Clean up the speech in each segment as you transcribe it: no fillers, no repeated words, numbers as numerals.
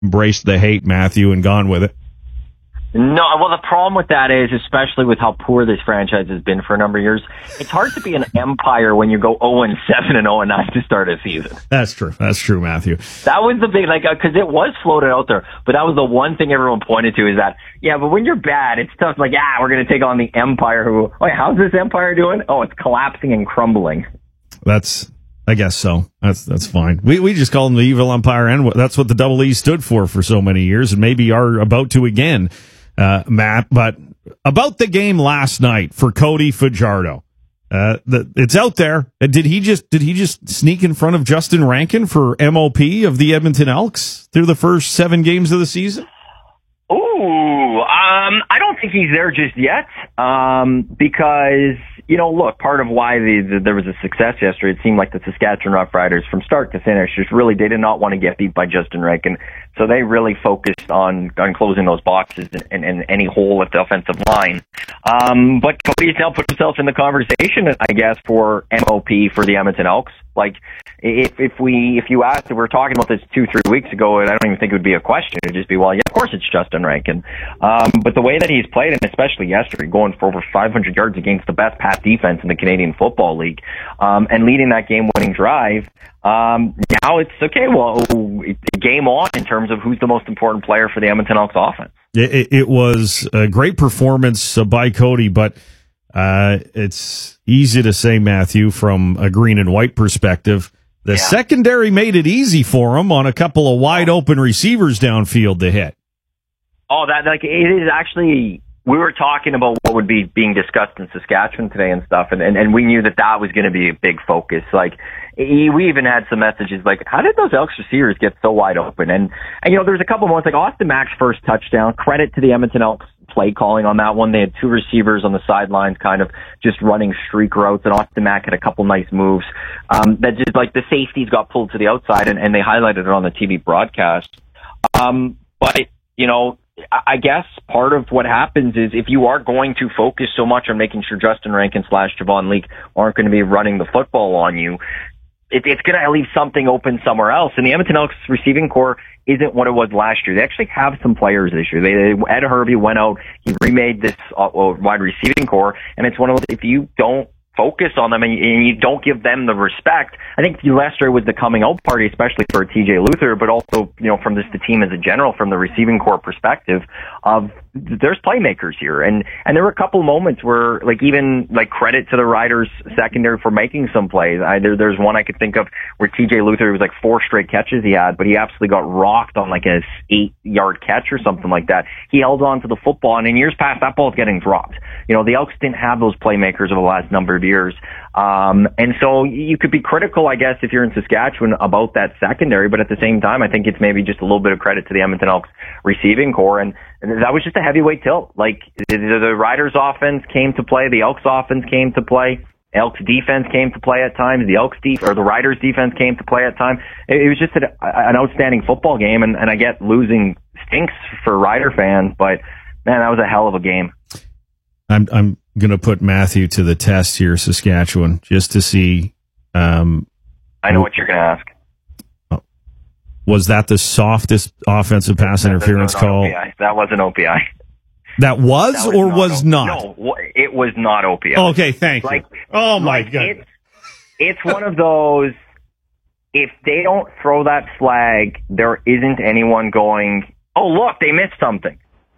embraced the hate, Matthew, and gone with it. No, well, the problem with that is, especially with how poor this franchise has been for a number of years, it's hard to be an empire when you go 0-7 and 0-9 to start a season. That's true. That's true, Matthew. That was the big, because it was floated out there, but that was the one thing everyone pointed to is that, yeah, but when you're bad, it's tough. Like, we're going to take on the empire who, wait, how's this empire doing? Oh, it's collapsing and crumbling. I guess so. That's fine. We just call them the evil empire, and that's what the Double E stood for so many years, and maybe are about to again. Matt, but about the game last night for Cody Fajardo, it's out there. Did he just sneak in front of Justin Rankin for MOP of the Edmonton Elks through the first 7 games of the season? I don't think he's there just yet, because, look, part of why there was a success yesterday, it seemed like the Saskatchewan Roughriders, from start to finish, just really, they did not want to get beat by Justin Rankin, so they really focused on closing those boxes and any hole at the offensive line. But Cody's now put himself in the conversation, I guess, for MOP for the Edmonton Elks. Like, if you asked, if we were talking about this 2-3 weeks ago, and I don't even think it would be a question. It'd just be, well, yeah, of course it's Justin Rankin. But the way that he's played, and especially yesterday, going for over 500 yards against the best pass defense in the Canadian Football League, and leading that game-winning drive, now it's okay. Well, game on in terms of who's the most important player for the Edmonton Elks offense. It was a great performance by Cody, but it's easy to say, Matthew, from a green and white perspective. The secondary made it easy for him on a couple of wide open receivers downfield to hit. Oh, it is actually. We were talking about what would be being discussed in Saskatchewan today and stuff, and we knew that was going to be a big focus. Like, we even had some messages like, how did those Elks receivers get so wide open? And there's a couple moments, like Austin Mack's first touchdown, credit to the Edmonton Elks play calling on that one. They had 2 receivers on the sidelines kind of just running streak routes, and Austin Mack had a couple nice moves. That just, like, the safeties got pulled to the outside, and they highlighted it on the TV broadcast. But, I guess part of what happens is if you are going to focus so much on making sure Justin Rankin / Javon Leake aren't going to be running the football on you, it's going to leave something open somewhere else. And the Edmonton Elks receiving core isn't what it was last year. They actually have some players this year. Ed Hervey went out, he remade this wide receiving core, and it's one of those, if you don't focus on them and you don't give them the respect. I think Lester was the coming out party, especially for TJ Luther, but also, from the team as a general, from the receiving core perspective of there's playmakers here. And there were a couple moments where, even credit to the Riders secondary for making some plays. There's one I could think of where TJ Luther, it was 4 straight catches he had, but he absolutely got rocked on a 8-yard catch or something like that. He held on to the football, and in years past, that ball's getting dropped. The Elks didn't have those playmakers over the last number of years. And so you could be critical, I guess, if you're in Saskatchewan about that secondary, but at the same time, I think it's maybe just a little bit of credit to the Edmonton Elks receiving core, and that was just a heavyweight tilt. The Riders offense came to play, the Elks offense came to play, Elks defense came to play at times, the Riders defense came to play at times. It was just an outstanding football game, and I get losing stinks for Rider fans, but man, that was a hell of a game. I'm going to put Matthew to the test here, Saskatchewan, just to see. I know what you're going to ask. Was that the softest offensive pass interference call? OPI. That wasn't OPI. That was or was not? No, it was not OPI. Okay, thank you. Oh, my God. It's one of those, if they don't throw that flag, there isn't anyone going, oh, look, they missed something.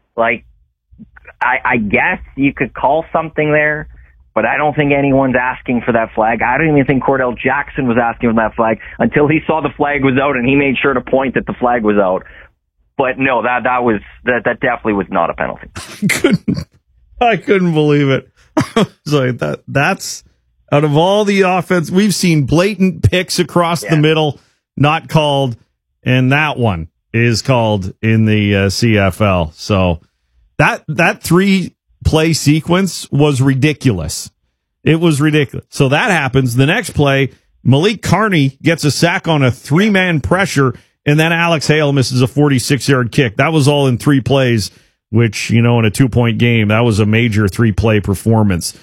I guess you could call something there, but I don't think anyone's asking for that flag. I don't even think Cordell Jackson was asking for that flag until he saw the flag was out, and he made sure to point that the flag was out. But no, that definitely was not a penalty. I couldn't believe it. That's out of all the offense, we've seen blatant picks across the middle, not called, and that one is called in the CFL. So that 3-play sequence was ridiculous. It was ridiculous. So that happens. The next play, Malik Carney gets a sack on a 3-man pressure, and then Alex Hale misses a 46-yard kick. That was all in 3 plays, which, in a 2-point game, that was a major 3-play performance.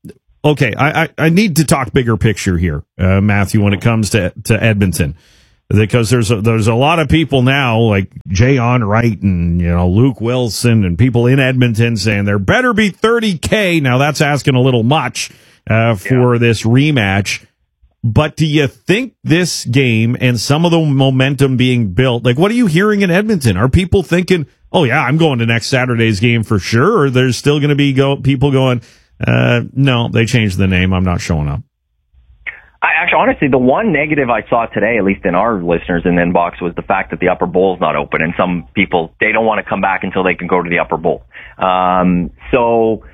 Okay, I need to talk bigger picture here, Matthew, when it comes to Edmonton. because there's a lot of people now like Jay Onrait and Luke Wilson and people in Edmonton saying there better be $30K. Now that's asking a little much for this rematch. But do you think this game and some of the momentum being built, like what are you hearing in Edmonton? Are people thinking, oh yeah, I'm going to next Saturday's game for sure? Or there's still going to be people going, no, they changed the name, I'm not showing up? Honestly, the one negative I saw today, at least in our listeners in the inbox, was the fact that the Upper Bowl's not open, and some people, they don't want to come back until they can go to the Upper Bowl. So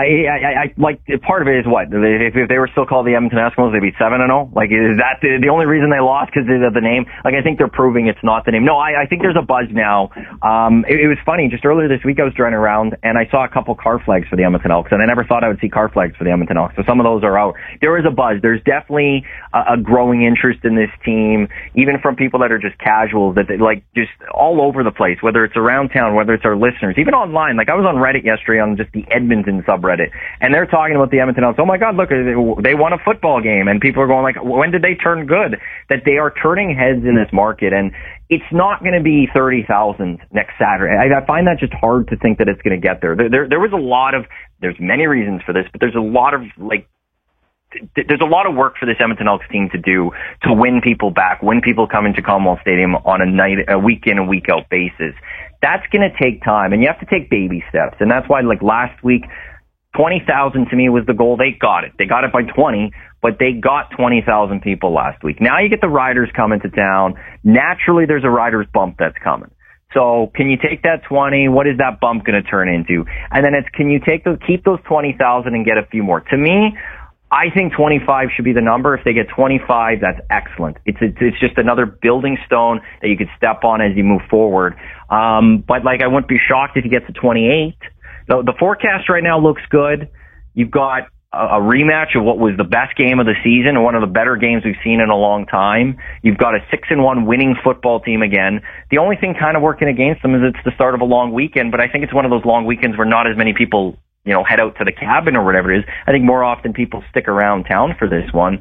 I like, part of it is what? If they were still called the Edmonton Eskimos, they'd be 7-0. Like, is that the only reason they lost because of the name? Like, I think they're proving it's not the name. No, I think there's a buzz now. It was funny. Just earlier this week, I was driving around and I saw a couple car flags for the Edmonton Elks, and I never thought I would see car flags for the Edmonton Elks. So some of those are out. There is a buzz. There's definitely a growing interest in this team, even from people that are just casuals, that they, like, just all over the place, whether it's around town, whether it's our listeners, even online. Like, I was on Reddit yesterday on just the Edmonton subreddit, and they're talking about the Edmonton Elks. Oh my God, look, they won a football game, and people are going like, when did they turn good? That they are turning heads in this market, and it's not going to be 30,000 next Saturday. I find that just hard to think that it's going to get there. There was a lot of, there's many reasons for this, but there's a lot of there's a lot of work for this Edmonton Elks team to do to win people back, when people come into Commonwealth Stadium on a week in and week out basis. That's going to take time, and you have to take baby steps. And that's why, like last week, 20,000 to me was the goal. They got it. They got it by 20, but they got 20,000 people last week. Now you get the Riders coming to town. Naturally, there's a Riders bump that's coming. So can you take that 20? What is that bump going to turn into? And then can you keep those 20,000 and get a few more? To me, I think 25 should be the number. If they get 25, that's excellent. It's just another building stone that you could step on as you move forward. But like, I wouldn't be shocked if you get to 28. The forecast right now looks good. You've got a rematch of what was the best game of the season and one of the better games we've seen in a long time. You've got a 6-1 winning football team again. The only thing kind of working against them is it's the start of a long weekend, but I think it's one of those long weekends where not as many people head out to the cabin or whatever it is. I think more often people stick around town for this one.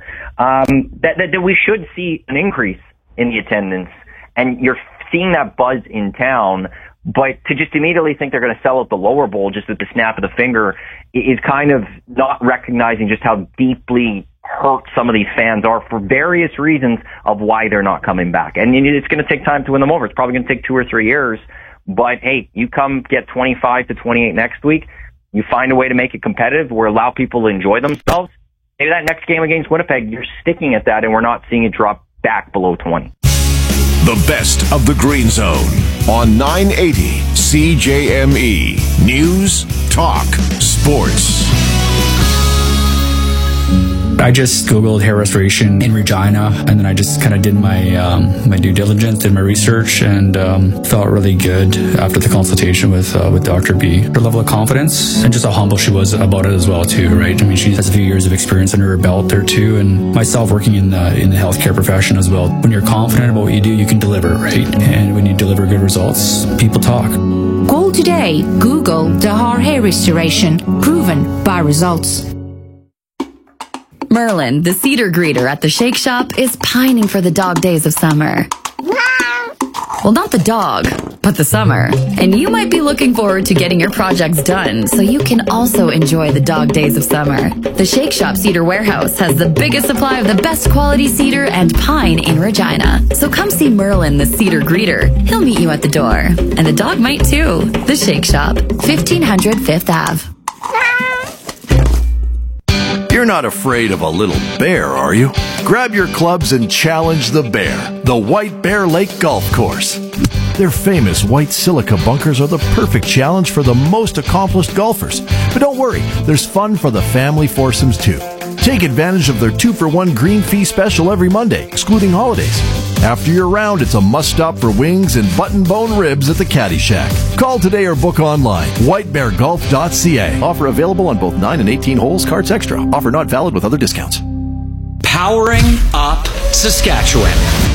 That we should see an increase in the attendance, and you're seeing that buzz in town. But to just immediately think they're going to sell out the lower bowl just at the snap of the finger is kind of not recognizing just how deeply hurt some of these fans are for various reasons of why they're not coming back. And it's going to take time to win them over. It's probably going to take 2 or 3 years. But hey, you come get 25 to 28 next week. You find a way to make it competitive or allow people to enjoy themselves. Maybe that next game against Winnipeg, you're sticking at that and we're not seeing it drop back below 20. The best of the Green Zone on 980 CJME. News, talk, sports. I just Googled hair restoration in Regina, and then I just kind of did my due diligence, did my research, and felt really good after the consultation with Dr. B. Her level of confidence and just how humble she was about it as well too, right? I mean, she has a few years of experience under her belt there too, and myself working in the healthcare profession as well. When you're confident about what you do, you can deliver, right? And when you deliver good results, people talk. Call today. Google Dahar Hair Restoration. Proven by results. Merlin, the cedar greeter at the Shake Shop, is pining for the dog days of summer. Well, not the dog, but the summer. And you might be looking forward to getting your projects done so you can also enjoy the dog days of summer. The Shake Shop Cedar Warehouse has the biggest supply of the best quality cedar and pine in Regina. So come see Merlin, the cedar greeter. He'll meet you at the door. And the dog might too. The Shake Shop, 1500 Fifth Ave. You're not afraid of a little bear, are you? Grab your clubs and challenge the bear, the White Bear Lake Golf Course. Their famous white silica bunkers are the perfect challenge for the most accomplished golfers. But don't worry, there's fun for the family foursomes too. Take advantage of their 2-for-1 green fee special every Monday, excluding holidays. After your round, it's a must-stop for wings and button-bone ribs at the Caddy Shack. Call today or book online. whitebeargolf.ca. Offer available on both 9 and 18 holes, carts extra. Offer not valid with other discounts. Powering up Saskatchewan.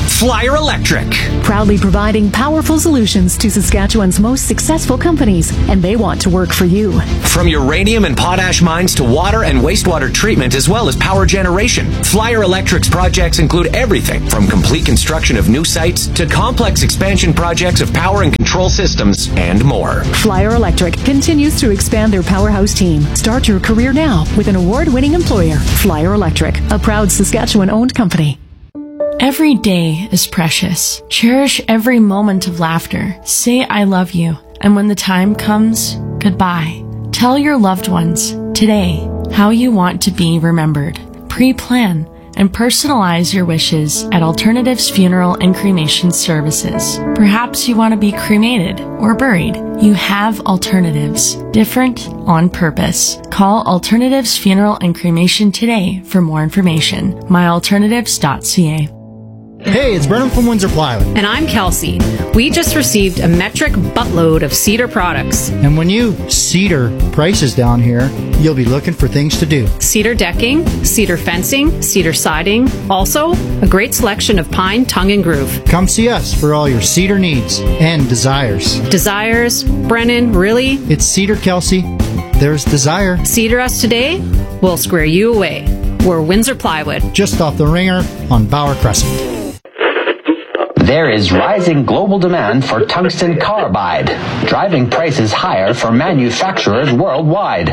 Flyer Electric. Proudly providing powerful solutions to Saskatchewan's most successful companies, and they want to work for you. From uranium and potash mines to water and wastewater treatment, as well as power generation, Flyer Electric's projects include everything from complete construction of new sites to complex expansion projects of power and control systems and more. Flyer Electric continues to expand their powerhouse team. Start your career now with an award-winning employer. Flyer Electric, a proud Saskatchewan-owned company. Every day is precious. Cherish every moment of laughter. Say I love you. And when the time comes, goodbye. Tell your loved ones today how you want to be remembered. Pre-plan and personalize your wishes at Alternatives Funeral and Cremation Services. Perhaps you want to be cremated or buried. You have alternatives. Different on purpose. Call Alternatives Funeral and Cremation today for more information. myalternatives.ca. Hey, it's Brennan from Windsor Plywood. And I'm Kelsey. We just received a metric buttload of Cedar products. And when you Cedar prices down here, you'll be looking for things to do. Cedar decking, cedar fencing, cedar siding. Also, a great selection of pine, tongue, and groove. Come see us for all your cedar needs and desires. Desires? Brennan, really? It's Cedar, Kelsey. There's desire. Cedar us today, we'll square you away. We're Windsor Plywood. Just off the ringer on Bauer Crescent. There is rising global demand for tungsten carbide, driving prices higher for manufacturers worldwide.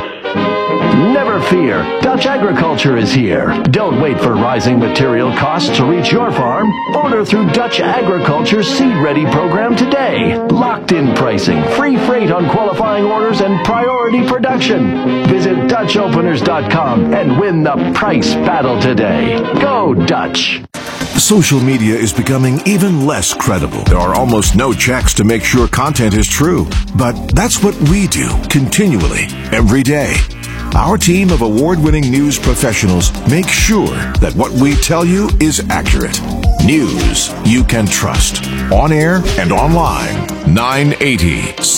Never fear, Dutch Agriculture is here. Don't wait for rising material costs to reach your farm. Order through Dutch Agriculture's Seed Ready program today. Locked-in pricing, free freight on qualifying orders, and priority production. Visit DutchOpeners.com and win the price battle today. Go Dutch! Social media is becoming even less credible. There are almost no checks to make sure content is true. But that's what we do continually, every day. Our team of award-winning news professionals make sure that what we tell you is accurate. News you can trust. On air and online. 980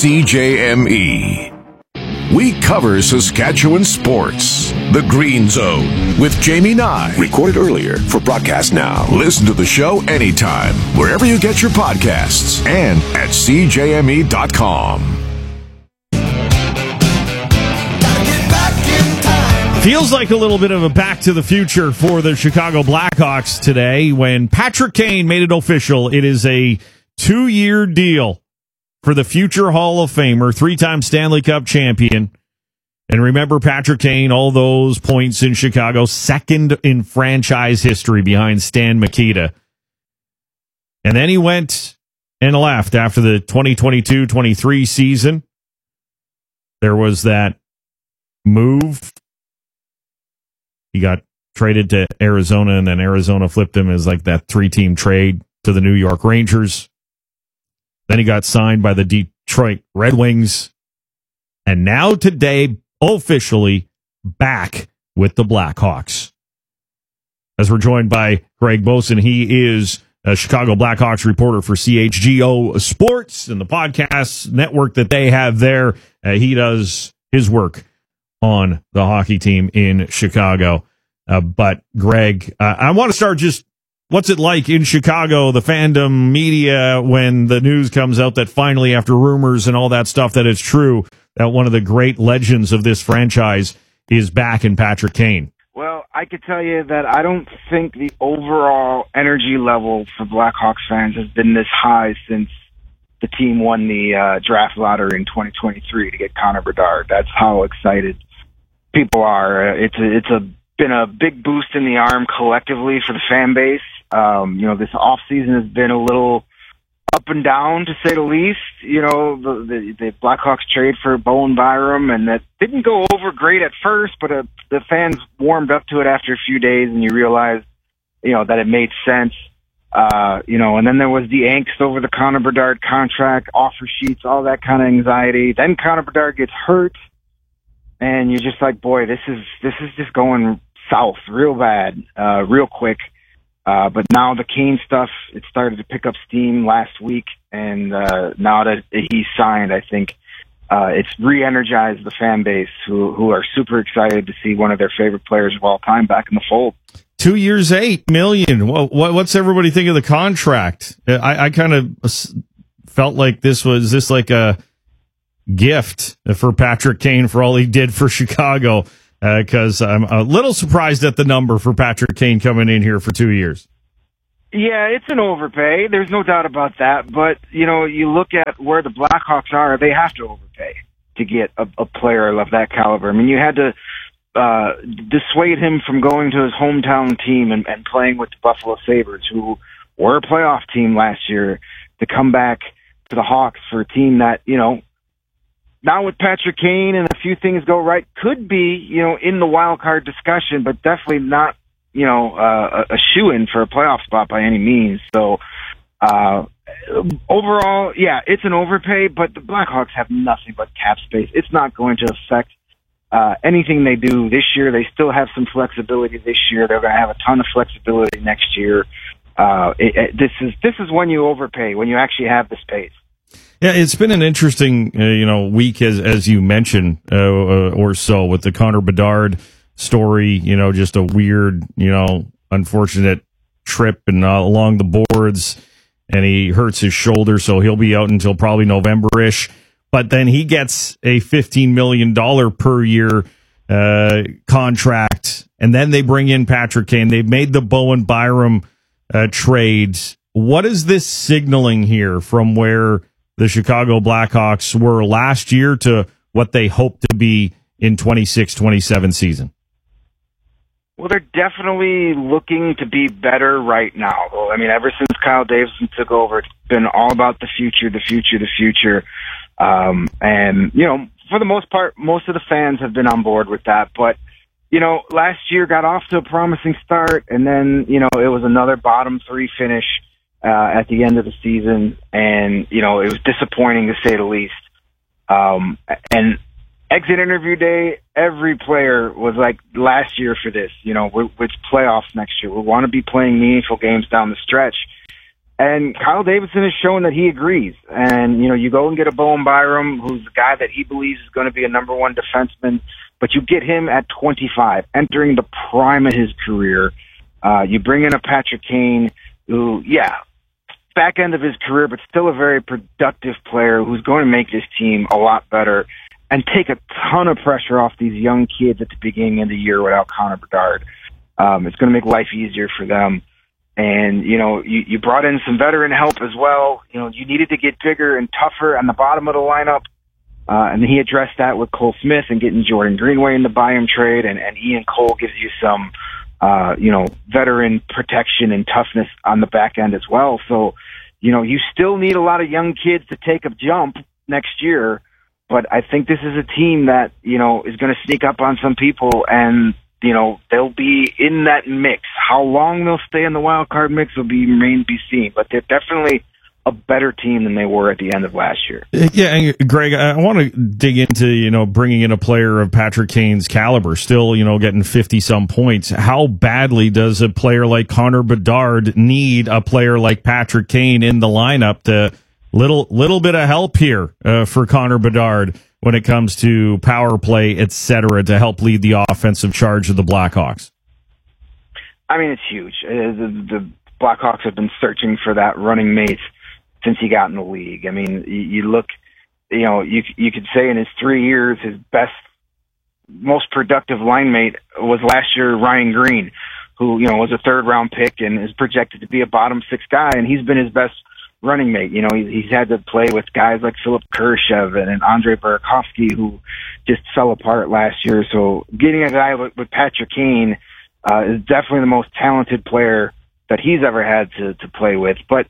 CJME. We cover Saskatchewan sports. The Green Zone with Jamie Nye. Recorded earlier for broadcast now. Listen to the show anytime, wherever you get your podcasts, and at CJME.com. Feels like a little bit of a back to the future for the Chicago Blackhawks today when Patrick Kane made it official. It is a 2-year deal for the future Hall of Famer, 3-time Stanley Cup champion. And remember Patrick Kane, all those points in Chicago, second in franchise history behind Stan Mikita. And then he went and left after the 2022-23 season. There was that move. He got traded to Arizona, and then Arizona flipped him as like that 3-team trade to the New York Rangers. Then he got signed by the Detroit Red Wings. And now today, officially back with the Blackhawks. As we're joined by Greg Boson, he is a Chicago Blackhawks reporter for CHGO Sports and the podcast network that they have there. He does his work on the hockey team in Chicago. But Greg, I want to start just, what's it like in Chicago, the fandom media, when the news comes out that finally, after rumors and all that stuff, that it's true that one of the great legends of this franchise is back in Patrick Kane? Well, I could tell you that I don't think the overall energy level for Blackhawks fans has been this high since the team won the draft lottery in 2023 to get Connor Bedard. That's how excited people are. It's been a big boost in the arm collectively for the fan base. This off season has been a little up and down, to say the least. The Blackhawks trade for Bowen Byram, and that didn't go over great at first, but the fans warmed up to it after a few days, and you realize, that it made sense. And then there was the angst over the Connor Bedard contract, offer sheets, all that kind of anxiety. Then Connor Bedard gets hurt, and you're just like, boy, this is just going south real bad, real quick. But now the Kane stuff, it started to pick up steam last week, and now that he's signed, I think it's re-energized the fan base who are super excited to see one of their favorite players of all time back in the fold. 2 years, $8 million. What's everybody think of the contract? I kind of felt like this like a gift for Patrick Kane for all he did for Chicago, because I'm a little surprised at the number for Patrick Kane coming in here for 2 years. Yeah, it's an overpay. There's no doubt about that. But, you know, you look at where the Blackhawks are, they have to overpay to get a player of that caliber. I mean, you had to dissuade him from going to his hometown team and playing with the Buffalo Sabres, who were a playoff team last year, to come back to the Hawks for a team that, you know, now with Patrick Kane and a few things go right, could be, you know, in the wild card discussion, but definitely not, you know, a shoo-in for a playoff spot by any means. So, overall, yeah, it's an overpay, but the Blackhawks have nothing but cap space. It's not going to affect anything they do this year. They still have some flexibility this year. They're going to have a ton of flexibility next year. This is when you overpay, when you actually have the space. Yeah, it's been an interesting, week as you mentioned, or so, with the Connor Bedard story. You know, just a weird, unfortunate trip and along the boards, and he hurts his shoulder, so he'll be out until probably November-ish. But then he gets a $15 million per year contract, and then they bring in Patrick Kane. They've made the Bowen Byram trade. What is this signaling here from where the Chicago Blackhawks were last year to what they hope to be in 26-27 season? Well, they're definitely looking to be better right now. I mean, ever since Kyle Davidson took over, it's been all about the future. And, for the most part, most of the fans have been on board with that. But, last year got off to a promising start, and then, it was another bottom three finish at the end of the season. And, it was disappointing to say the least. And exit interview day, every player was like, last year for this, it's playoffs next year. We want to be playing meaningful games down the stretch. And Kyle Davidson has shown that he agrees. And, you go and get a Bowen Byram, who's the guy that he believes is going to be a number one defenseman, but you get him at 25, entering the prime of his career. You bring in a Patrick Kane, who, back end of his career, but still a very productive player who's going to make this team a lot better and take a ton of pressure off these young kids at the beginning of the year without Connor Bedard. It's going to make life easier for them. And, you brought in some veteran help as well. You needed to get bigger and tougher on the bottom of the lineup. And he addressed that with Cole Smith and getting Jordan Greenway in the Byram trade. And Ian Cole gives you some, veteran protection and toughness on the back end as well. So, you still need a lot of young kids to take a jump next year. But I think this is a team that, is going to sneak up on some people, and, they'll be in that mix. How long they'll stay in the wild card mix will remain to be seen. But they're definitely a better team than they were at the end of last year. Yeah, and Greg, I want to dig into, bringing in a player of Patrick Kane's caliber, still, getting 50-some points. How badly does a player like Connor Bedard need a player like Patrick Kane in the lineup to little bit of help here for Connor Bedard when it comes to power play, et cetera, to help lead the offensive charge of the Blackhawks? I mean, it's huge. The Blackhawks have been searching for that running mate since he got in the league. I mean, you look, you could say in his 3 years, his best, most productive line mate was last year Ryan Green, who, was a third-round pick and is projected to be a bottom six guy, and he's been his best running mate. He's had to play with guys like Philip Kurashev and Andrei Burakovsky, who just fell apart last year. So getting a guy with Patrick Kane is definitely the most talented player that he's ever had to play with. But,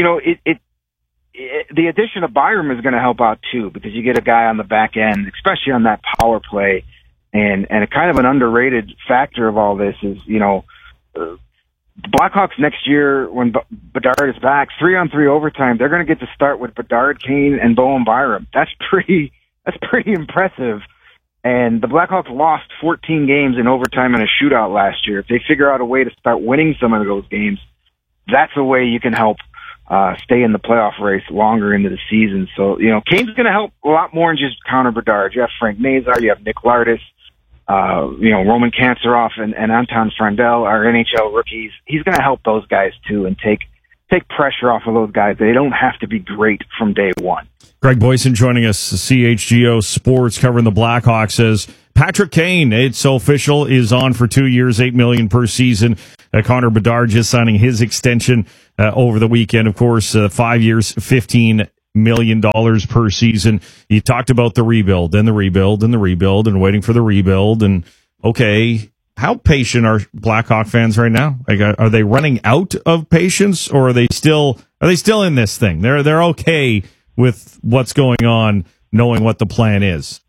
the addition of Byram is going to help out too, because you get a guy on the back end, especially on that power play. And a kind of an underrated factor of all this is, the Blackhawks next year, when Bedard is back, 3-on-3 overtime, they're going to get to start with Bedard, Kane, and Bowen Byram. That's pretty impressive. And the Blackhawks lost 14 games in overtime in a shootout last year. If they figure out a way to start winning some of those games, that's a way you can help stay in the playoff race longer into the season. So, Kane's going to help a lot more than just Connor Bedard. You have Frank Nazar, you have Nick Lardis, Roman Kansaroff and Anton Frandel are NHL rookies. He's going to help those guys too and take pressure off of those guys. They don't have to be great from day one. Greg Boyson joining us, CHGO Sports, covering the Blackhawks, says Patrick Kane, it's so official, is on for 2 years, $8 million per season. Connor Bedard just signing his extension over the weekend. Of course, 5 years, $15 million per season. You talked about the rebuild, and the rebuild, and the rebuild, and waiting for the rebuild. And okay, how patient are Blackhawk fans right now? Like, are they running out of patience, or are they still in this thing? They're okay with what's going on, knowing what the plan is.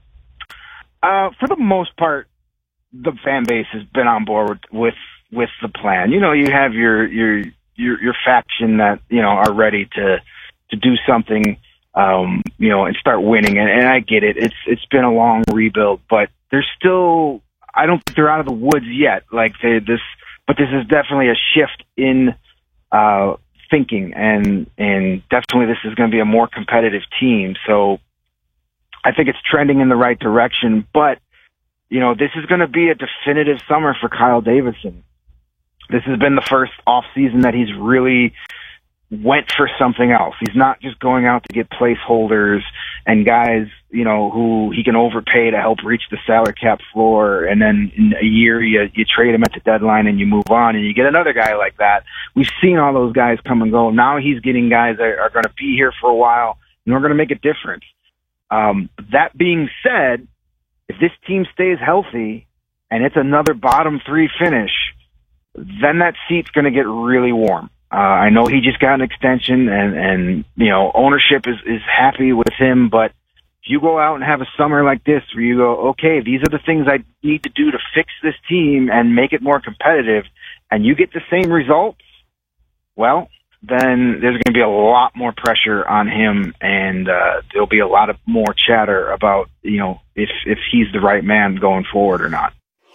For the most part, the fan base has been on board with the plan. You have your faction that are ready to do something, and start winning. And I get it. It's been a long rebuild, but there's still. I don't think they're out of the woods yet. But this is definitely a shift in thinking, and definitely this is going to be a more competitive team. So I think it's trending in the right direction. But this is going to be a definitive summer for Kyle Davidson. This has been the first off season that he's really went for something else. He's not just going out to get placeholders and guys, who he can overpay to help reach the salary cap floor. And then in a year, you trade him at the deadline and you move on and you get another guy like that. We've seen all those guys come and go. Now he's getting guys that are going to be here for a while and we're going to make a difference. That being said, if this team stays healthy and it's another bottom three finish, then that seat's going to get really warm. I know he just got an extension and ownership is happy with him, but if you go out and have a summer like this where you go, okay, these are the things I need to do to fix this team and make it more competitive, and you get the same results, well, then there's going to be a lot more pressure on him, and there'll be a lot of more chatter about, if he's the right man going forward or not.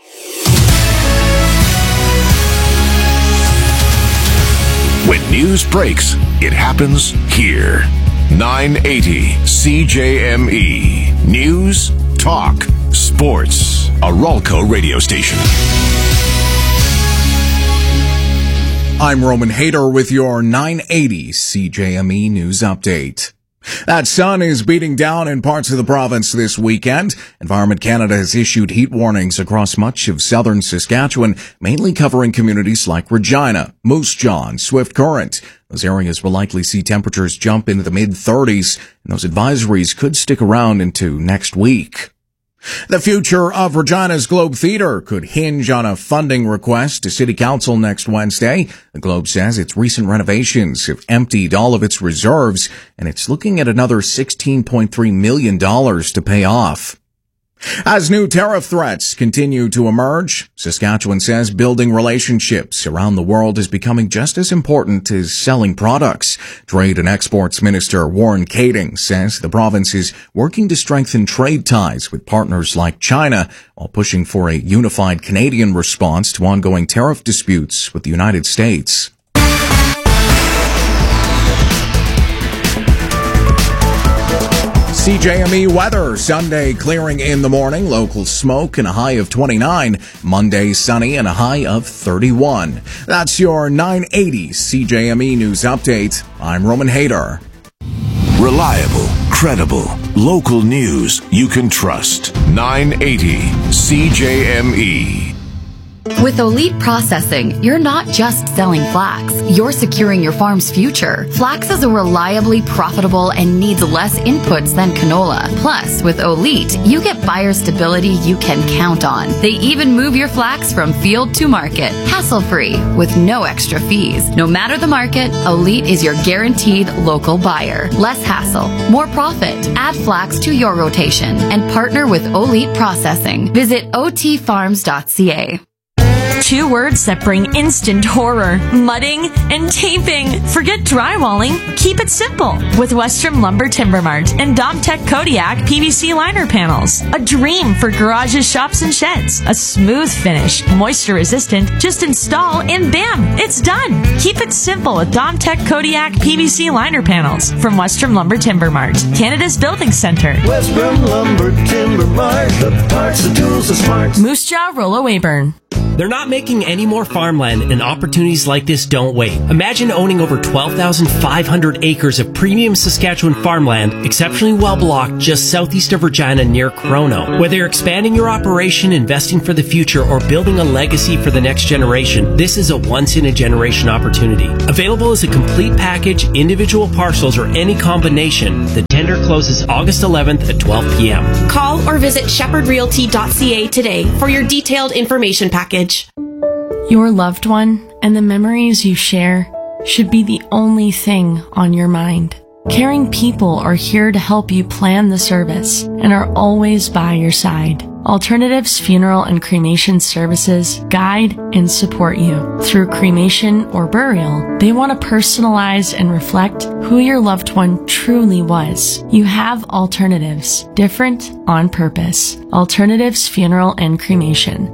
When news breaks, it happens here. 980 CJME. News, talk, sports. A Ralco radio station. I'm Roman Hader with your 980 CJME News Update. That sun is beating down in parts of the province this weekend. Environment Canada has issued heat warnings across much of southern Saskatchewan, mainly covering communities like Regina, Moose Jaw, and Swift Current. Those areas will likely see temperatures jump into the mid-30s, and those advisories could stick around into next week. The future of Regina's Globe Theatre could hinge on a funding request to City Council next Wednesday. The Globe says its recent renovations have emptied all of its reserves, and it's looking at another $16.3 million to pay off. As new tariff threats continue to emerge, Saskatchewan says building relationships around the world is becoming just as important as selling products. Trade and Exports Minister Warren Kading says the province is working to strengthen trade ties with partners like China while pushing for a unified Canadian response to ongoing tariff disputes with the United States. CJME weather. Sunday clearing in the morning, local smoke and a high of 29. Monday sunny and a high of 31. That's your 980 CJME News Update. I'm Roman Hader. Reliable, credible, local news you can trust. 980 CJME. With Olite Processing, you're not just selling flax, you're securing your farm's future. Flax is a reliably profitable and needs less inputs than canola. Plus, with Olite, you get buyer stability you can count on. They even move your flax from field to market, hassle-free, with no extra fees. No matter the market, Olite is your guaranteed local buyer. Less hassle, more profit. Add flax to your rotation and partner with Olite Processing. Visit otfarms.ca. 2 words that bring instant horror: mudding and taping. Forget drywalling. Keep it simple with Western Lumber Timber Mart and Domtech Kodiak PVC liner panels. A dream for garages, shops, and sheds. A smooth finish, moisture resistant. Just install and bam, it's done. Keep it simple with Domtech Kodiak PVC liner panels from Western Lumber Timber Mart, Canada's building center. Western Lumber Timber Mart, the parts, the tools, the smarts. Moose Jaw, Rollo Weyburn. They're not making any more farmland, and opportunities like this don't wait. Imagine owning over 12,500 acres of premium Saskatchewan farmland, exceptionally well blocked just southeast of Regina near Chrono. Whether you're expanding your operation, investing for the future, or building a legacy for the next generation, this is a once-in-a-generation opportunity. Available as a complete package, individual parcels, or any combination, the tender closes August 11th at 12 p.m. Call or visit shepherdrealty.ca today for your detailed information package. Your loved one and the memories you share should be the only thing on your mind. Caring people are here to help you plan the service and are always by your side. Alternatives Funeral and Cremation Services guide and support you through cremation or burial. They want to personalize and reflect who your loved one truly was. You have alternatives, different on purpose. Alternatives Funeral and Cremation.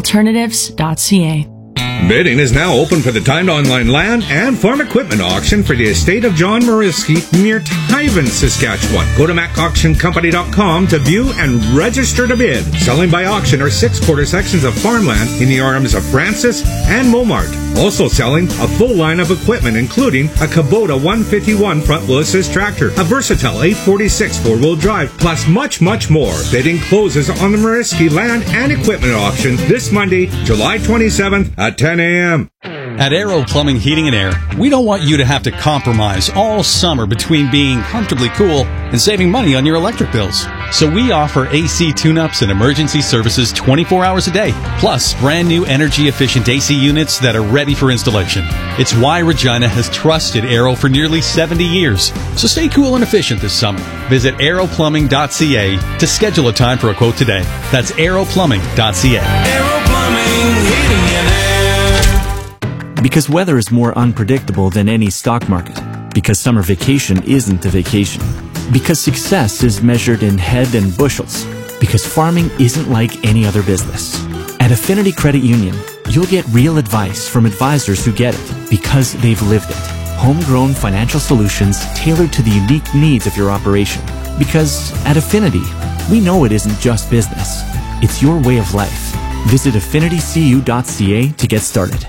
myalternatives.ca. Bidding is now open for the timed online land and farm equipment auction for the estate of John Mariski near Tyven, Saskatchewan. Go to macauctioncompany.com to view and register to bid. Selling by auction are 6-quarter sections of farmland in the arms of Francis and Momart. Also selling a full line of equipment, including a Kubota 151 front wheel assist tractor, a Versatile 846 four-wheel drive, plus much, much more. Bidding closes on the Mariski land and equipment auction this Monday, July 27th at 10 a.m. At Aero Plumbing, Heating and Air, we don't want you to have to compromise all summer between being comfortably cool and saving money on your electric bills. So we offer AC tune-ups and emergency services 24 hours a day, plus brand new energy-efficient AC units that are ready for installation. It's why Regina has trusted Aero for nearly 70 years. So stay cool and efficient this summer. Visit aeroplumbing.ca to schedule a time for a quote today. That's aeroplumbing.ca. Aero Plumbing, Heating and Air. Because weather is more unpredictable than any stock market. Because summer vacation isn't a vacation. Because success is measured in head and bushels. Because farming isn't like any other business. At Affinity Credit Union, you'll get real advice from advisors who get it because they've lived it. Homegrown financial solutions tailored to the unique needs of your operation. Because at Affinity, we know it isn't just business. It's your way of life. Visit affinitycu.ca to get started.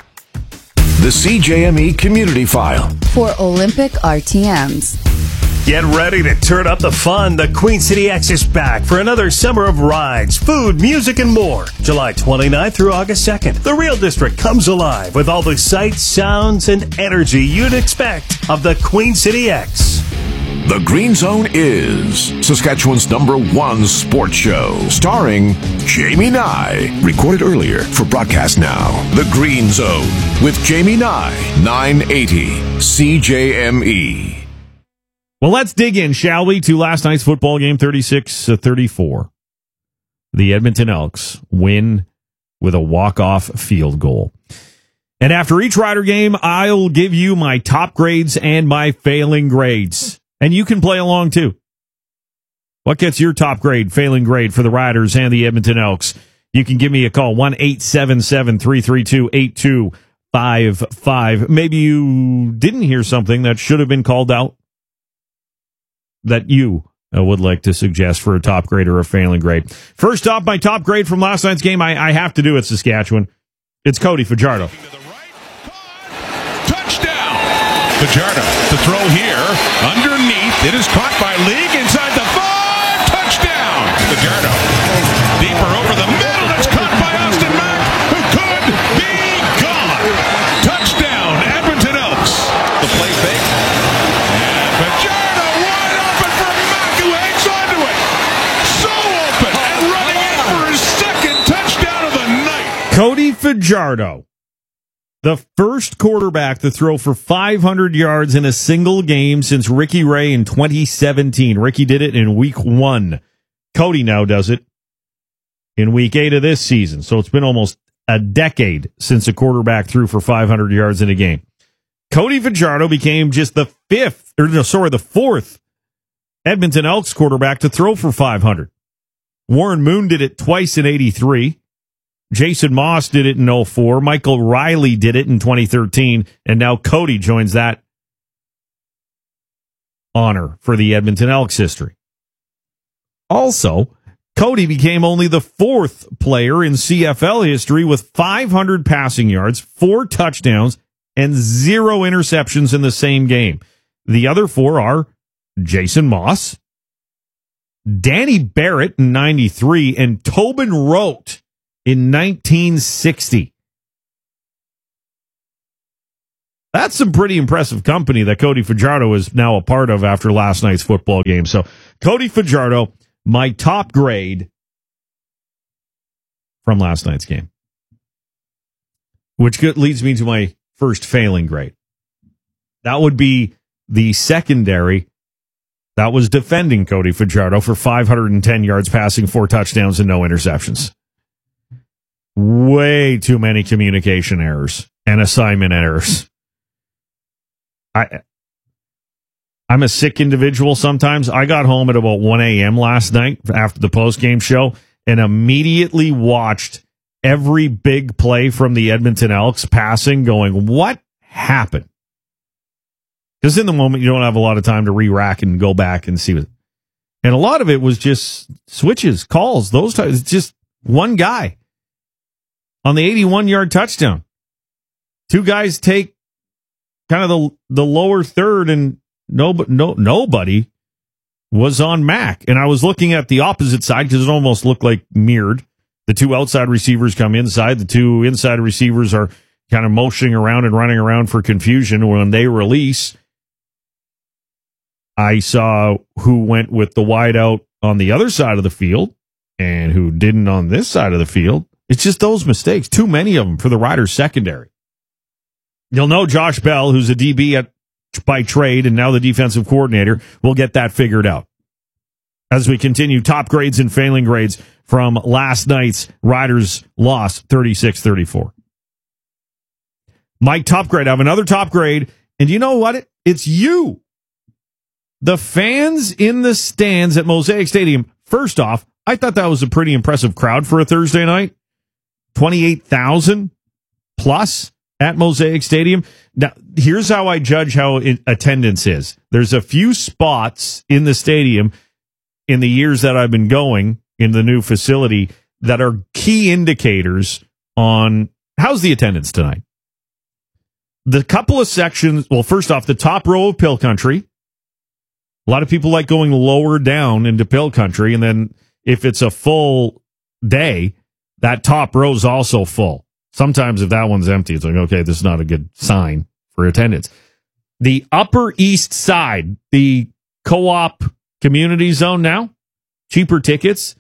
The CJME Community File. For Olympic RTMs. Get ready to turn up the fun. The Queen City X is back for another summer of rides, food, music, and more. July 29th through August 2nd. The Real District comes alive with all the sights, sounds, and energy you'd expect of the Queen City X. The Green Zone is Saskatchewan's #1 sports show, starring Jamie Nye. Recorded earlier for broadcast now. The Green Zone with Jamie Nye, 980 CJME. Well, let's dig in, shall we, to last night's football game, 36-34. The Edmonton Elks win with a walk-off field goal. And after each Rider game, I'll give you my top grades and my failing grades. And you can play along, too. What gets your top grade, failing grade for the Riders and the Edmonton Elks? You can give me a call, 1-877-332-8255. Maybe you didn't hear something that should have been called out that you would like to suggest for a top grade or a failing grade. First off, my top grade from last night's game, I have to do it, Saskatchewan. It's Cody Fajardo. Touchdown! Fajardo, the throw here, underneath. It is caught by League inside the 5. Touchdown! Fajardo. Deeper over the middle. It's caught by Austin Mack, who could be gone. Touchdown, Edmonton Elks. The play fake. And Fajardo wide open for Mack, who hangs onto it. So open and running in for his second touchdown of the night. Cody Fajardo. The first quarterback to throw for 500 yards in a single game since Ricky Ray in 2017. Ricky did it in week 1. Cody now does it in week 8 of this season. So it's been almost a decade since a quarterback threw for 500 yards in a game. Cody Fajardo became just the fourth Edmonton Elks quarterback to throw for 500. Warren Moon did it twice in 83. Jason Moss did it in 04. Michael Riley did it in 2013. And now Cody joins that honor for the Edmonton Elks history. Also, Cody became only the fourth player in CFL history with 500 passing yards, 4 touchdowns, and 0 interceptions in the same game. The other 4 are Jason Moss, Danny Barrett in 93, and Tobin Rote in 1960. That's some pretty impressive company that Cody Fajardo is now a part of after last night's football game. So, Cody Fajardo, my top grade from last night's game. Which leads me to my first failing grade. That would be the secondary that was defending Cody Fajardo for 510 yards passing, 4 touchdowns, and no interceptions. Way too many communication errors and assignment errors. I'm a sick individual sometimes. I got home at about 1 a.m. last night after the post-game show and immediately watched every big play from the Edmonton Elks passing going, what happened? Because in the moment, you don't have a lot of time to re-rack and go back and see what. And a lot of it was just switches, calls, those types. It's just one guy on the 81-yard touchdown. 2 guys take kind of the lower third, and nobody was on Mac. And I was looking at the opposite side because it almost looked like mirrored. The 2 outside receivers come inside. The 2 inside receivers are kind of motioning around and running around for confusion. When they release, I saw who went with the wide out on the other side of the field and who didn't on this side of the field. It's just those mistakes. Too many of them for the Riders secondary. You'll know Josh Bell, who's a DB by trade and now the defensive coordinator, will get that figured out. As we continue, top grades and failing grades from last night's Riders loss, 36-34. My top grade, I have another top grade, and you know what? It's you. The fans in the stands at Mosaic Stadium. First off, I thought that was a pretty impressive crowd for a Thursday night. 28,000 plus at Mosaic Stadium. Now, here's how I judge how attendance is. There's a few spots in the stadium in the years that I've been going in the new facility that are key indicators on how's the attendance tonight. The couple of sections, well, first off, the top row of Pill Country. A lot of people like going lower down into Pill Country, and then if it's a full day, that top row is also full. Sometimes if that one's empty, it's like, okay, this is not a good sign for attendance. The Upper East Side, the co-op community zone now, cheaper tickets.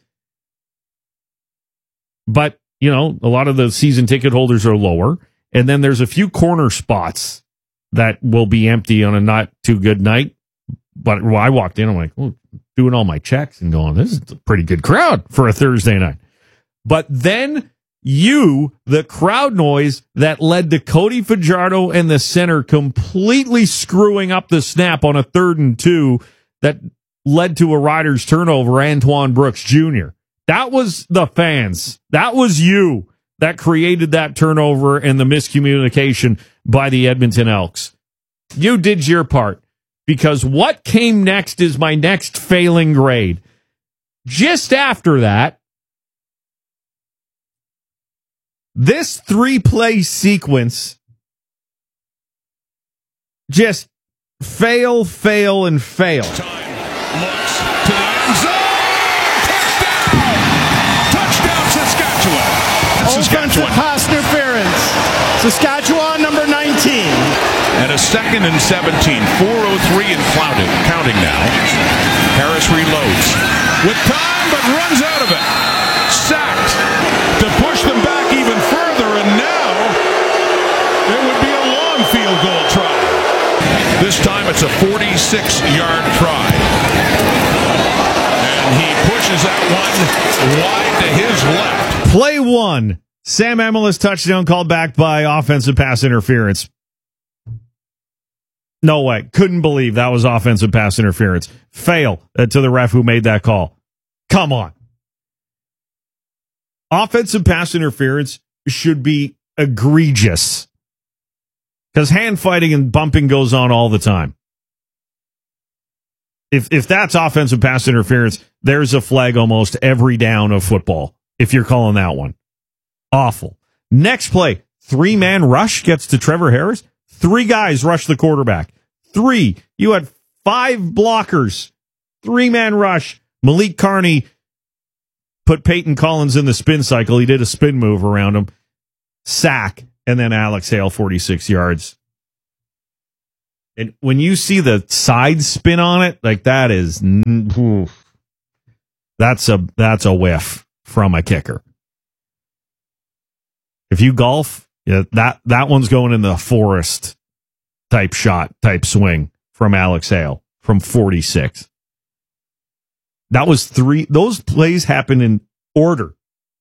But, you know, a lot of the season ticket holders are lower. And then there's a few corner spots that will be empty on a not too good night. But I walked in, I'm like, oh, doing all my checks and going, this is a pretty good crowd for a Thursday night. But then the crowd noise that led to Cody Fajardo and the center completely screwing up the snap on a 3rd and 2 that led to a Riders turnover, Antoine Brooks Jr. That was the fans. That was you that created that turnover and the miscommunication by the Edmonton Elks. You did your part. Because what came next is my next failing grade. Just after that, this 3-play sequence just fail, and fail. Looks to the end zone. Touchdown, Saskatchewan. Offensive pass interference. Saskatchewan, number 19. And a 2nd and 17, 4:03 and counting now. Harris reloads with time, but runs out of it. Sacked to push them back even further, and now it would be a long field goal try. This time it's a 46-yard try. And he pushes that one wide to his left. Play 1. Sam Emilis touchdown called back by offensive pass interference. No way. Couldn't believe that was offensive pass interference. Fail to the ref who made that call. Come on. Offensive pass interference should be egregious because hand fighting and bumping goes on all the time. If that's offensive pass interference, there's a flag almost every down of football if you're calling that one. Awful. Next play, 3-man rush gets to Trevor Harris. 3 guys rush the quarterback. 3. You had 5 blockers. 3-man rush. Malik Carney put Peyton Collins in the spin cycle. He did a spin move around him. Sack. And then Alex Hale, 46 yards. And when you see the side spin on it, like that is, that's a whiff from a kicker. If you golf, that one's going in the forest type shot, type swing from Alex Hale from 46. That was 3. Those plays happened in order.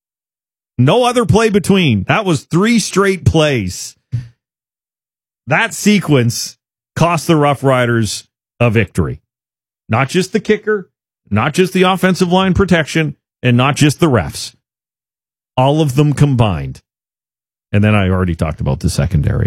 No other play between. That was 3 straight plays. That sequence cost the Rough Riders a victory. Not just the kicker, not just the offensive line protection, and not just the refs. All of them combined. And then I already talked about the secondary.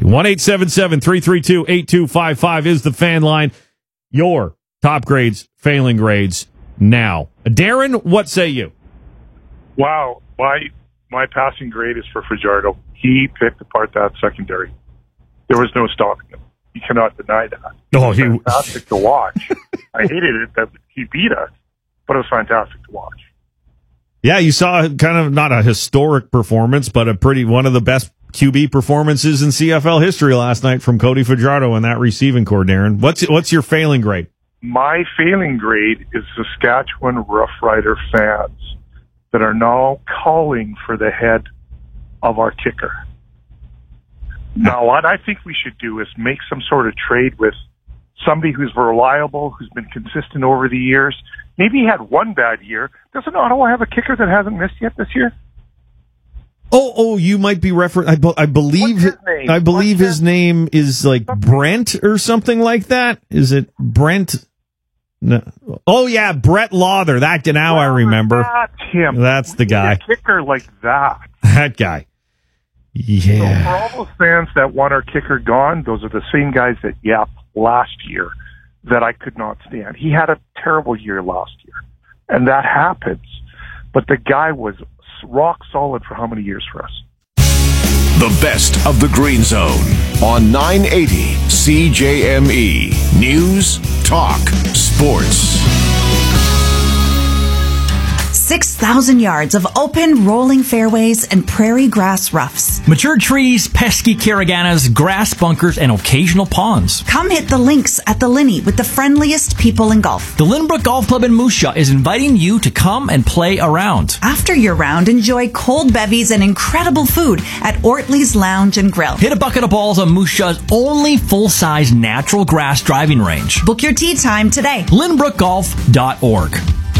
1-877-332-8255 is the fan line. Your top grades, failing grades now. Darren, what say you? Wow. My passing grade is for Fajardo. He picked apart that secondary. There was no stopping him. You cannot deny that. Oh, it was fantastic to watch. I hated it that he beat us, but it was fantastic to watch. Yeah, you saw kind of not a historic performance, but one of the best QB performances in CFL history last night from Cody Fajardo and that receiving core, Darren. What's your failing grade? My failing grade is Saskatchewan Rough Rider fans that are now calling for the head of our kicker. Now, what I think we should do is make some sort of trade with somebody who's reliable, who's been consistent over the years. Maybe he had one bad year. Doesn't Ottawa have a kicker that hasn't missed yet this year? Oh, you might be referring. I believe his name is like Brent or something like that. Is it Brent? No. Oh yeah, Brett Lawther. Now I remember. That's him. That's the guy. A kicker like that. That guy. Yeah. So for all those fans that want our kicker gone, those are the same guys that yapped last year that I could not stand. He had a terrible year last year, and that happens. But the guy was rock solid for how many years for us? The best of the Green Zone on 980 CJME. News, talk, sports. 6,000 yards of open, rolling fairways and prairie grass roughs. Mature trees, pesky caraganas, grass bunkers, and occasional ponds. Come hit the links at the Linney with the friendliest people in golf. The Lynbrook Golf Club in Moose Jaw is inviting you to come and play around. After your round, enjoy cold bevies and incredible food at Ortley's Lounge and Grill. Hit a bucket of balls on Moose Jaw's only full-size natural grass driving range. Book your tee time today. LynbrookGolf.org.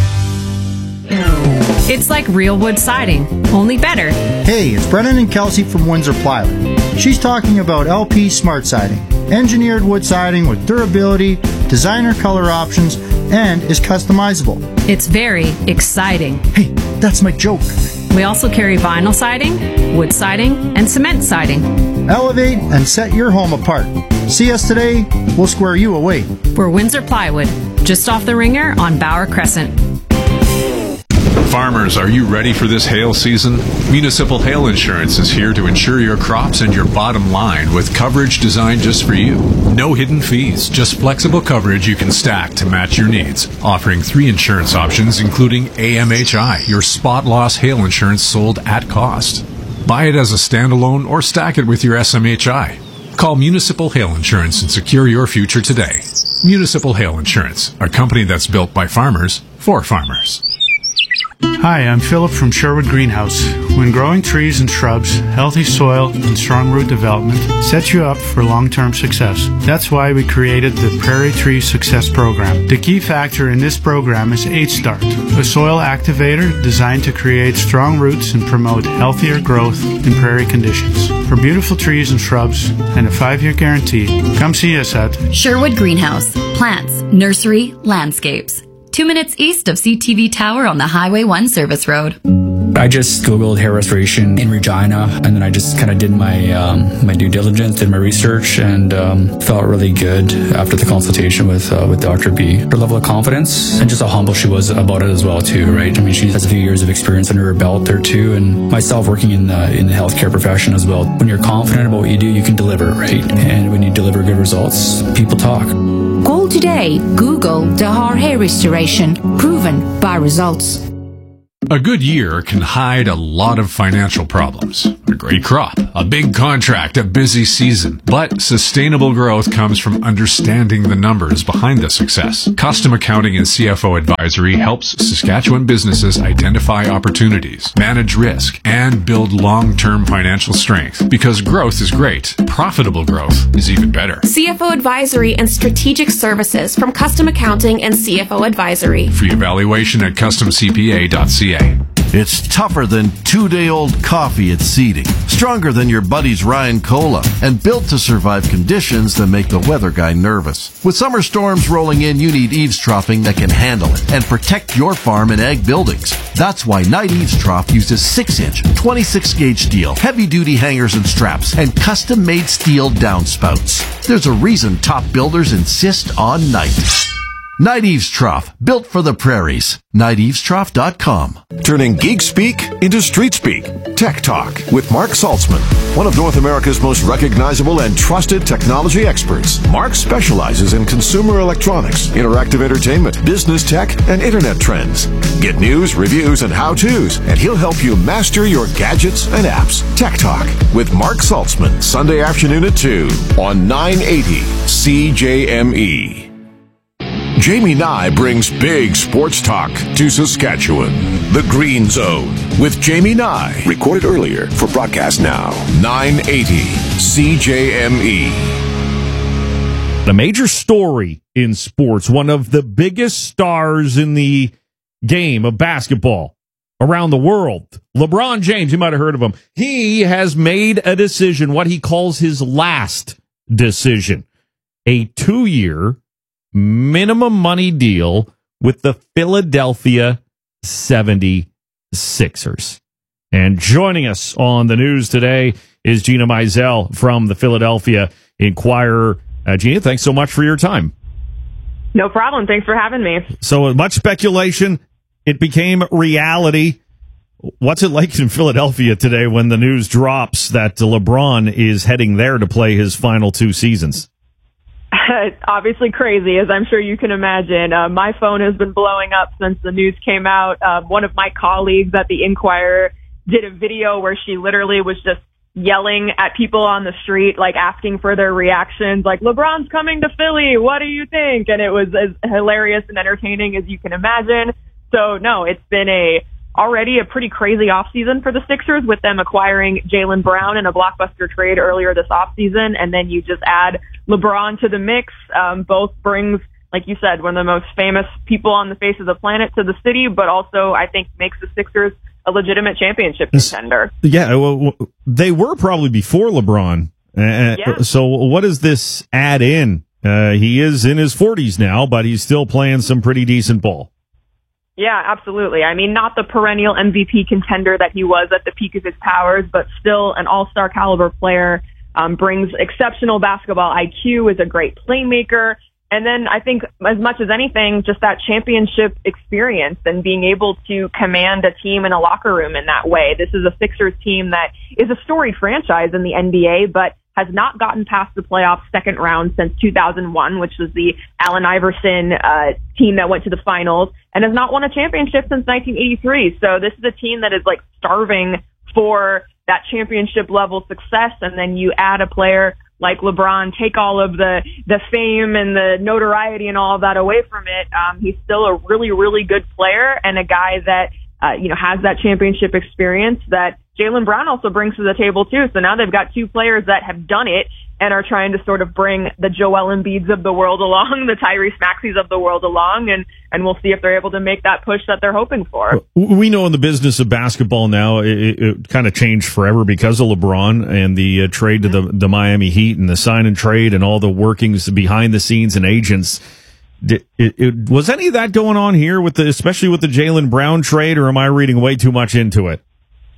It's like real wood siding, only better. Hey, it's Brennan and Kelsey from Windsor Plywood. She's talking about LP Smart Siding. Engineered wood siding with durability, designer color options, and is customizable. It's very exciting. Hey, that's my joke. We also carry vinyl siding, wood siding, and cement siding. Elevate and set your home apart. See us today, we'll square you away. We're Windsor Plywood, just off the Ringer on Bauer Crescent. Farmers, are you ready for this hail season? Municipal Hail Insurance is here to insure your crops and your bottom line with coverage designed just for you. No hidden fees, just flexible coverage you can stack to match your needs. Offering 3 insurance options, including AMHI, your spot loss hail insurance sold at cost. Buy it as a standalone or stack it with your SMHI. Call Municipal Hail Insurance and secure your future today. Municipal Hail Insurance, a company that's built by farmers for farmers. Hi, I'm Philip from Sherwood Greenhouse. When growing trees and shrubs, healthy soil and strong root development sets you up for long-term success. That's why we created the Prairie Tree Success Program. The key factor in this program is H-Start, a soil activator designed to create strong roots and promote healthier growth in prairie conditions. For beautiful trees and shrubs and a 5-year guarantee, come see us at Sherwood Greenhouse. Plants, nursery, landscapes. 2 minutes east of CTV Tower on the Highway 1 service road. I just Googled hair restoration in Regina, and then I just kind of did my my due diligence, did my research, and felt really good after the consultation with Dr. B. Her level of confidence and just how humble she was about it as well too, right? I mean, she has a few years of experience under her belt there too, and myself working in the healthcare profession as well. When you're confident about what you do, you can deliver, right? And when you deliver good results, people talk. Call today. Google Dahar Hair Restoration. Proven by results. A good year can hide a lot of financial problems. A great crop, a big contract, a busy season. But sustainable growth comes from understanding the numbers behind the success. Custom Accounting and CFO Advisory helps Saskatchewan businesses identify opportunities, manage risk, and build long-term financial strength. Because growth is great, profitable growth is even better. CFO Advisory and Strategic Services from Custom Accounting and CFO Advisory. Free evaluation at customcpa.ca. It's tougher than 2-day-old coffee at seeding, stronger than your buddy's Ryan Cola, and built to survive conditions that make the weather guy nervous. With summer storms rolling in, you need eavesdropping that can handle it and protect your farm and ag buildings. That's why Knight Eavesdrop uses 6-inch, 26-gauge steel, heavy-duty hangers and straps, and custom-made steel downspouts. There's a reason top builders insist on Knight. Knight Eavesdrop, built for the prairies. KnightEavesdrop.com. Turning geek speak into street speak. Tech Talk with Mark Saltzman, one of North America's most recognizable and trusted technology experts. Mark specializes in consumer electronics, interactive entertainment, business tech, and internet trends. Get news, reviews, and how-tos, and he'll help you master your gadgets and apps. Tech Talk with Mark Saltzman, Sunday afternoon at 2 on 980 CJME. Jamie Nye brings big sports talk to Saskatchewan. The Green Zone with Jamie Nye. Recorded earlier for broadcast now. 980 CJME. A major story in sports. One of the biggest stars in the game of basketball around the world. LeBron James, you might have heard of him. He has made a decision, what he calls his last decision. A 2-year minimum money deal with the Philadelphia 76ers. And joining us on the news today is Gina Mizell from the Philadelphia Inquirer. Gina, thanks so much for your time. No problem. Thanks for having me. So much speculation. It became reality. What's it like in Philadelphia today when the news drops that LeBron is heading there to play his final 2 seasons? Obviously crazy, as I'm sure you can imagine. My phone has been blowing up since the news came out. One of my colleagues at the Inquirer did a video where she literally was just yelling at people on the street, like asking for their reactions, like, LeBron's coming to Philly, what do you think? And it was as hilarious and entertaining as you can imagine. So, no, it's been already a pretty crazy offseason for the Sixers with them acquiring Jaylen Brown in a blockbuster trade earlier this offseason, and then you just add LeBron to the mix. Both brings, like you said, one of the most famous people on the face of the planet to the city, but also I think makes the Sixers a legitimate championship contender. Yeah, well, they were probably before LeBron. Yeah. So what does this add in? He is in his 40s now, but he's still playing some pretty decent ball. Yeah, absolutely. I mean, not the perennial MVP contender that he was at the peak of his powers, but still an all-star caliber player, brings exceptional basketball IQ, is a great playmaker. And then I think as much as anything, just that championship experience and being able to command a team in a locker room in that way. This is a Sixers team that is a storied franchise in the NBA, but has not gotten past the playoffs second round since 2001, which was the Allen Iverson team that went to the finals, and has not won a championship since 1983. So this is a team that is like starving for that championship level success. And then you add a player like LeBron, take all of the fame and the notoriety and all of that away from it. He's still a really, really good player and a guy that has that championship experience that Jaylen Brown also brings to the table too. So now they've got two players that have done it and are trying to sort of bring the Joel Embiids of the world along, the Tyrese Maxeys of the world along, and we'll see if they're able to make that push that they're hoping for. We know in the business of basketball now, it kind of changed forever because of LeBron and the trade to the Miami Heat and the sign and trade and all the workings behind the scenes and agents. Was any of that going on here especially with the Jaylen Brown trade, or am I reading way too much into it?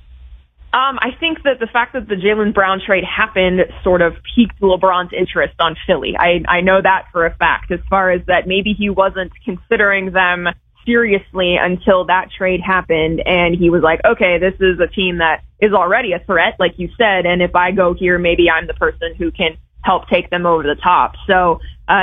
I think that the fact that the Jaylen Brown trade happened sort of piqued LeBron's interest on Philly. I know that for a fact, as far as that maybe he wasn't considering them seriously until that trade happened, and he was like, okay, this is a team that is already a threat, like you said, and if I go here, maybe I'm the person who can help take them over the top. So,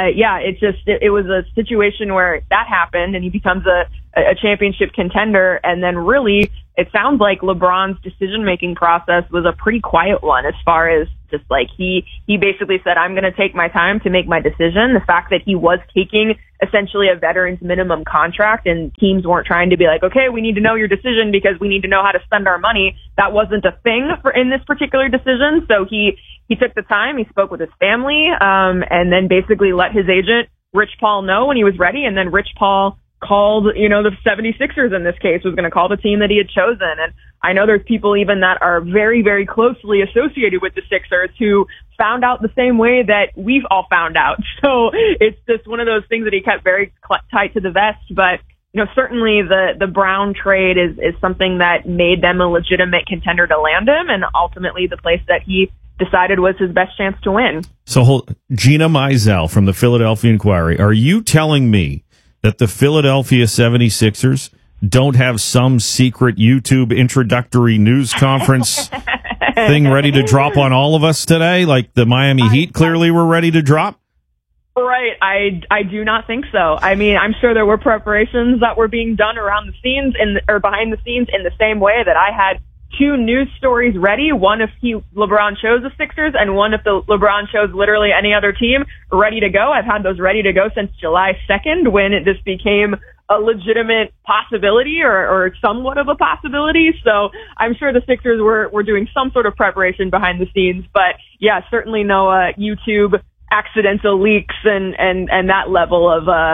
it was a situation where that happened and he becomes a championship contender. And then really, it sounds like LeBron's decision-making process was a pretty quiet one, as far as just like he basically said, I'm going to take my time to make my decision. The fact that he was taking essentially a veteran's minimum contract and teams weren't trying to be like, okay, we need to know your decision because we need to know how to spend our money. That wasn't a thing in this particular decision. So he took the time, he spoke with his family, and then basically let his agent, Rich Paul, know when he was ready. And then Rich Paul called, the 76ers in this case, was going to call the team that he had chosen. And I know there's people even that are very, very closely associated with the Sixers who found out the same way that we've all found out. So it's just one of those things that he kept very tight to the vest. But certainly the Brown trade is something that made them a legitimate contender to land him, and ultimately the place that he decided was his best chance to win. So Gina Mizell from the Philadelphia Inquirer, are you telling me that the Philadelphia 76ers don't have some secret YouTube introductory news conference thing ready to drop on all of us today, like the Miami Heat clearly were ready to drop? Right. I do not think so. I mean, I'm sure there were preparations that were being done around the scenes or behind the scenes in the same way that I had two news stories ready. One if LeBron chose the Sixers, and one if LeBron chose literally any other team, ready to go. I've had those ready to go since July 2nd when this became a legitimate possibility or somewhat of a possibility. So I'm sure the Sixers were doing some sort of preparation behind the scenes. But yeah, certainly no YouTube accidental leaks and that level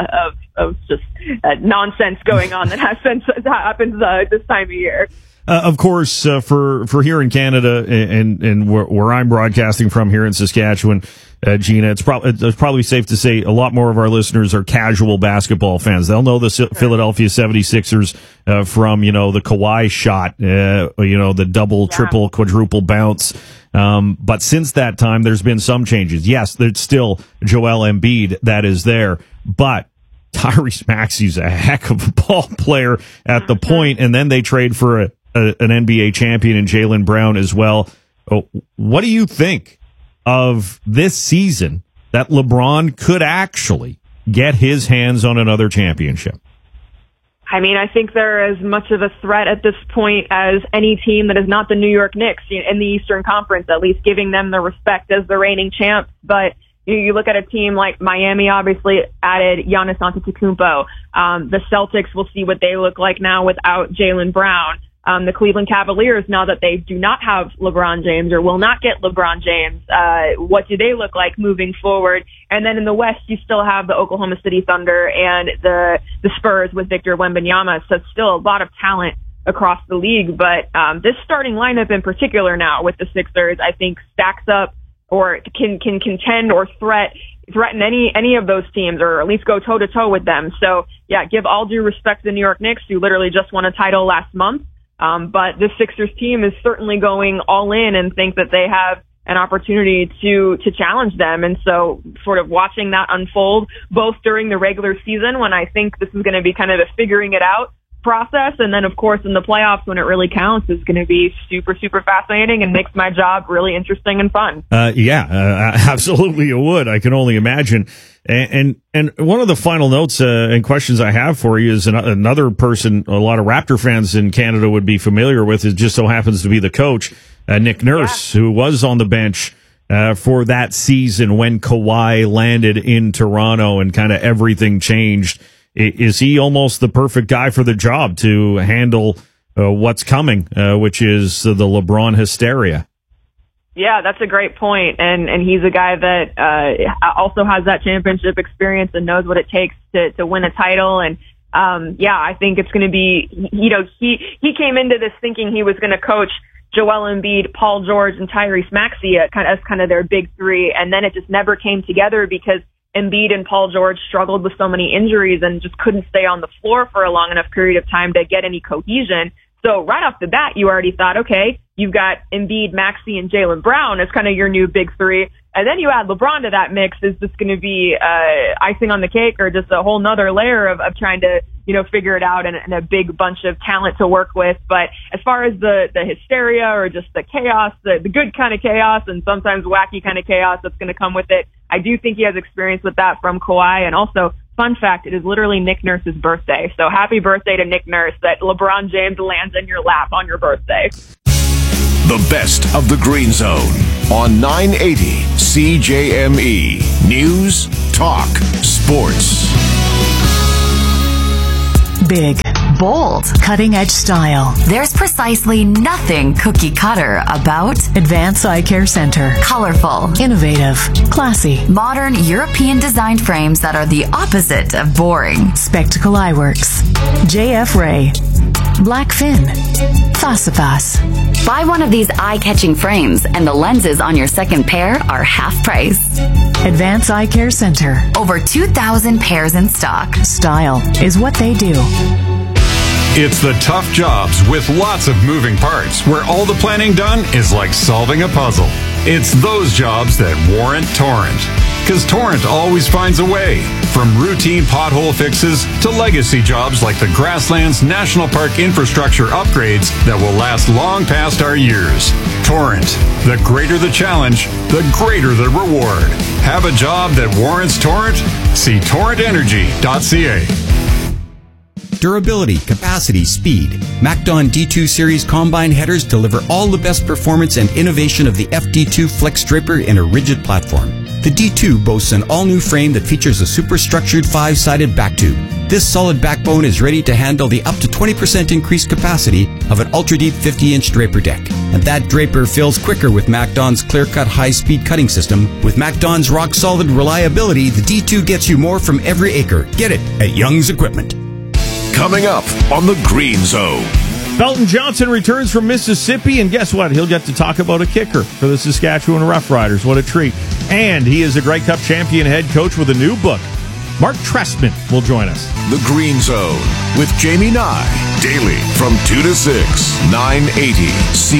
of just nonsense going on that happens this time of year. Of course, for here in Canada and where I'm broadcasting from here in Saskatchewan, Gina, it's probably safe to say a lot more of our listeners are casual basketball fans. They'll know the Philadelphia 76ers from, the Kawhi shot, the double, triple, quadruple bounce. But since that time, there's been some changes. Yes, there's still Joel Embiid that is there, but Tyrese Maxey's a heck of a ball player at the point, and then they trade for an NBA champion in Jaylen Brown as well. What do you think of this season that LeBron could actually get his hands on another championship? I mean, I think they're as much of a threat at this point as any team that is not the New York Knicks in the Eastern Conference, at least giving them the respect as the reigning champs. But you look at a team like Miami, obviously added Giannis Antetokounmpo. The Celtics, will see what they look like now without Jaylen Brown. The Cleveland Cavaliers, now that they do not have LeBron James or will not get LeBron James, what do they look like moving forward? And then in the West, you still have the Oklahoma City Thunder and the Spurs with Victor Wembanyama. So still a lot of talent across the league. But this starting lineup in particular now with the Sixers, I think stacks up or can contend or threaten any of those teams, or at least go toe to toe with them. So yeah, give all due respect to the New York Knicks, who literally just won a title last month. But this Sixers team is certainly going all in and think that they have an opportunity to challenge them. And so sort of watching that unfold both during the regular season, when I think this is going to be kind of a figuring it out process, and then of course in the playoffs when it really counts, is going to be super, super fascinating and makes my job really interesting and fun. Absolutely it would. I can only imagine. And one of the final notes and questions I have for you is another person a lot of Raptor fans in Canada would be familiar with. It just so happens to be the coach, Nick Nurse, who was on the bench for that season when Kawhi landed in Toronto and kind of everything changed. Is he almost the perfect guy for the job to handle what's coming, which is the LeBron hysteria. Yeah, that's a great point. And he's a guy that also has that championship experience and knows what it takes to win a title. And I think it's going to be, he came into this thinking he was going to coach Joel Embiid, Paul George, and Tyrese Maxey as kind of their big three. And then it just never came together because Embiid and Paul George struggled with so many injuries and just couldn't stay on the floor for a long enough period of time to get any cohesion. So right off the bat, you already thought, okay, you've got Embiid, Maxey, and Jaylen Brown as kind of your new big three. And then you add LeBron to that mix. Is this going to be icing on the cake or just a whole nother layer of trying to, figure it out and a big bunch of talent to work with? But as far as the hysteria or just the chaos, the good kind of chaos and sometimes wacky kind of chaos that's going to come with it, I do think he has experience with that from Kawhi. And also, fun fact, it is literally Nick Nurse's birthday. So happy birthday to Nick Nurse that LeBron James lands in your lap on your birthday. The best of the Green Zone on 980 CJME. News, talk, sports. Big, bold, cutting-edge style. There's precisely nothing cookie cutter about Advance Eye Care Center. Colorful, Innovative, classy, modern European designed frames that are the opposite of boring. Spectacle Eyeworks, JF Ray, Blackfin, Fasifas. Buy one of these eye-catching frames and the lenses on your second pair are half price. Advance Eye Care Center. Over 2,000 pairs in stock. Style is what they do. It's the tough jobs with lots of moving parts where all the planning done is like solving a puzzle. It's those jobs that warrant Torrent. Because Torrent always finds a way. From routine pothole fixes to legacy jobs like the Grasslands National Park infrastructure upgrades that will last long past our years. Torrent. The greater the challenge, the greater the reward. Have a job that warrants Torrent? See torrentenergy.ca. Durability, capacity, speed. MacDon D2 Series Combine headers deliver all the best performance and innovation of the FD2 Flex Draper in a rigid platform. The D2 boasts an all-new frame that features a superstructured 5-sided back tube. This solid backbone is ready to handle the up to 20% increased capacity of an ultra-deep 50-inch draper deck. And that draper fills quicker with MacDon's clear-cut high-speed cutting system. With MacDon's rock-solid reliability, the D2 gets you more from every acre. Get it at Young's Equipment. Coming up on the Green Zone. Belton Johnson returns from Mississippi, and guess what? He'll get to talk about a kicker for the Saskatchewan Roughriders. What a treat. And he is a Grey Cup champion head coach with a new book. Mark Trestman will join us. The Green Zone with Jamie Nye. Daily from 2 to 6, 980 C.